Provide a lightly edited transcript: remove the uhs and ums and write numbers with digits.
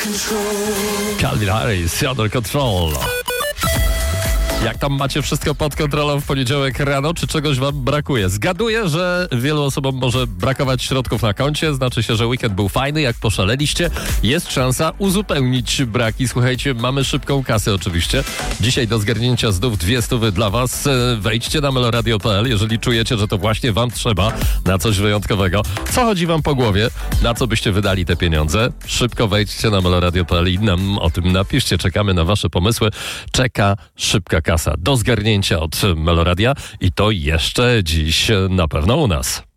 Calvin Harris, Under Control. Jak tam macie wszystko pod kontrolą w poniedziałek rano? Czy czegoś wam brakuje? Zgaduję, że wielu osobom może brakować środków na koncie. Znaczy się, że weekend był fajny, jak poszaleliście. Jest szansa uzupełnić braki. Słuchajcie, mamy szybką kasę oczywiście. Dzisiaj do zgarnięcia znów 200 dla was. Wejdźcie na meloradio.pl, jeżeli czujecie, że to właśnie wam trzeba na coś wyjątkowego. Co chodzi wam po głowie? Na co byście wydali te pieniądze? Szybko wejdźcie na meloradio.pl i nam o tym napiszcie. Czekamy na wasze pomysły. Czeka szybka kasa do zgarnięcia od Meloradia i to jeszcze dziś na pewno u nas.